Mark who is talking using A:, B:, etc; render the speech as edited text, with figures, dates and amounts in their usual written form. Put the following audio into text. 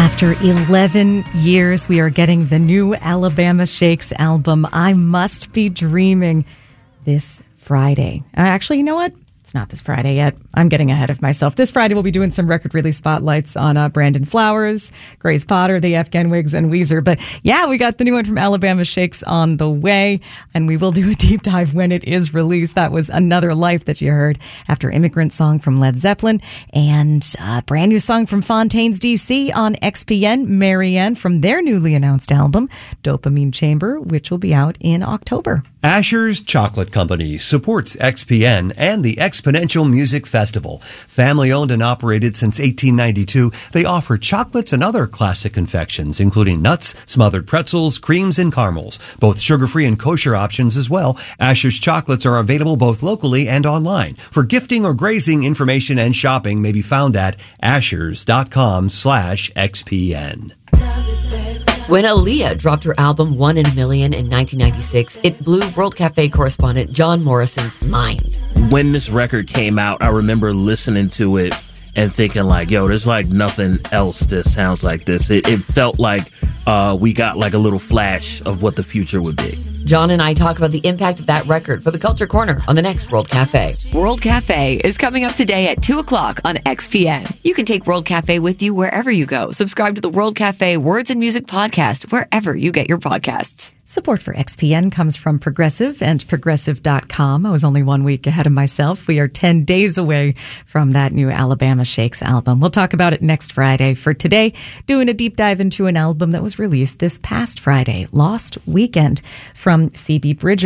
A: After 11 years, we are getting the new Alabama Shakes album, I Must Be Dreaming, this Friday. Actually, you know what? It's not this Friday yet. I'm getting ahead of myself. This Friday, we'll be doing some record release spotlights on Brandon Flowers, Grace Potter, the Afghan Wigs, and Weezer. But yeah, we got the new one from Alabama Shakes on the way, and we will do a deep dive when it is released. That was Another Life that you heard after Immigrant Song from Led Zeppelin, and a brand new song from Fontaines DC on XPN, Marianne, from their newly announced album, Dopamine Chamber, which will be out in October.
B: Asher's Chocolate Company supports XPN and the Exponential Music Festival. Family-owned and operated since 1892, they offer chocolates and other classic confections, including nuts, smothered pretzels, creams, and caramels. Both sugar-free and kosher options as well. Asher's chocolates are available both locally and online. For gifting or grazing, information and shopping may be found at ashers.com/XPN.
C: When Aaliyah dropped her album One in a Million in 1996, it blew World Cafe correspondent John Morrison's mind.
D: When this record came out, I remember listening to it and thinking like, yo, there's like nothing else that sounds like this. It felt like we got like a little flash of what the future would be.
C: John and I talk about the impact of that record for the Culture Corner on the next World Cafe.
E: World Cafe is coming up today at 2 o'clock on XPN. You can take World Cafe with you wherever you go. Subscribe to the World Cafe Words and Music podcast wherever you get your podcasts.
A: Support for XPN comes from Progressive and Progressive.com. I was only 1 week ahead of myself. We are 10 days away from that new Alabama Shakes album. We'll talk about it next Friday. For today, doing a deep dive into an album that was released this past Friday, Lost Weekend, from Phoebe Bridgers.